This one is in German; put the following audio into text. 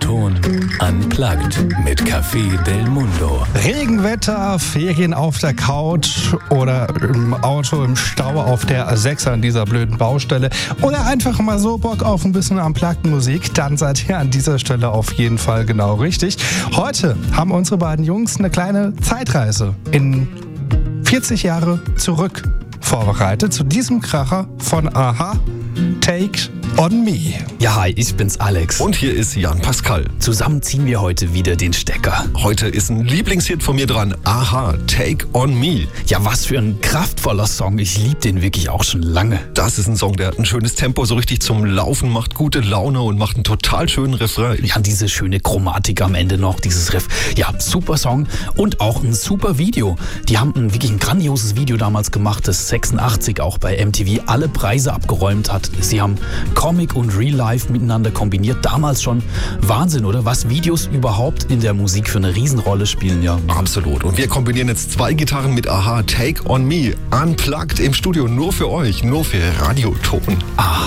Radioton Unplugged mit Café Del Mundo. Regenwetter, Ferien auf der Couch oder im Auto im Stau auf der 6 an dieser blöden Baustelle oder einfach mal so Bock auf ein bisschen Unplugged Musik, dann seid ihr an dieser Stelle auf jeden Fall genau richtig. Heute haben unsere beiden Jungs eine kleine Zeitreise in 40 Jahre zurück vorbereitet zu diesem Kracher von a-ha, Take on Me. Ja, hi, ich bin's Alex. Und hier ist Jan Pascal. Zusammen ziehen wir heute wieder den Stecker. Heute ist ein Lieblingshit von mir dran. a-ha, Take on Me. Ja, was für ein kraftvoller Song. Ich liebe den wirklich auch schon lange. Das ist ein Song, der hat ein schönes Tempo, so richtig zum Laufen, macht gute Laune und macht einen total schönen Refrain. Ja, diese schöne Chromatik am Ende noch, dieses Riff. Ja, super Song und auch ein super Video. Die haben wirklich ein grandioses Video damals gemacht, das 86 auch bei MTV alle Preise abgeräumt hat. Sie haben Comic und Real Life miteinander kombiniert. Damals schon Wahnsinn, oder? Was Videos überhaupt in der Musik für eine Riesenrolle spielen, ja. Absolut. Und wir kombinieren jetzt 2 Gitarren mit a-ha, Take on Me. Unplugged im Studio, nur für euch, nur für Radioton. Ah.